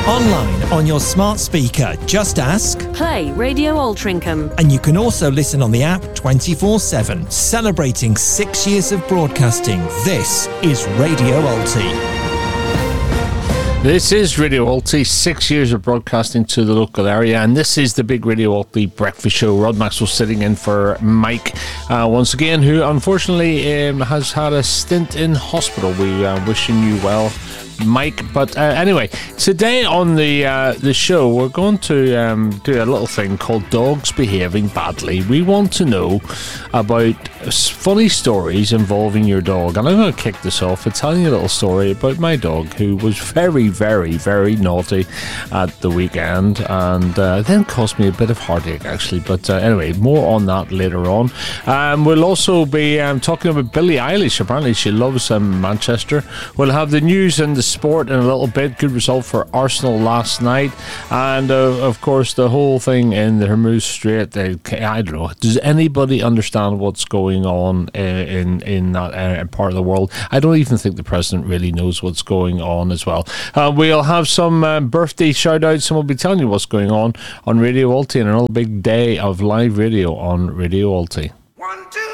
Online on your smart speaker, just ask Play Radio Altrincham. and you can also listen on the app 24/7. Celebrating 6 years of broadcasting, this is Radio Alti. This is Radio Alti, 6 years of broadcasting to the local area, and this is the big Radio Alti breakfast show. Rod Maxwell sitting in for Mike once again, who unfortunately has had a stint in hospital. We wishing you well, Mike. But anyway, today on the show, we're going to do a little thing called Dogs Behaving Badly. We want to know about funny stories involving your dog, and I'm going to kick this off by telling you a little story about my dog, who was very, very, very naughty at the weekend, and then caused me a bit of heartache, actually. But anyway, more on that later on. We'll also be talking about Billie Eilish. Apparently she loves Manchester. We'll have the news and the sport in a little bit. Good result for Arsenal last night, and of course the whole thing in the Hormuz Strait. I don't know, does anybody understand what's going on in that part of the world? I don't even think the president really knows what's going on as well. We'll have some birthday shout outs, and we'll be telling you what's going on Radio Alti, and another big day of live radio on Radio Alti. 1, 2